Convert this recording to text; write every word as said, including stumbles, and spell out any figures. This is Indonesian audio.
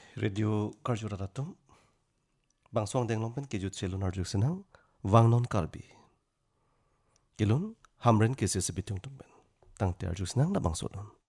Radio Karjuratatum Bangswang denglongpen kejut selun arjuk senang Wangnon kalbi Kilun hamren kese sebitung tumben Tang te arjuk senang na bangsolun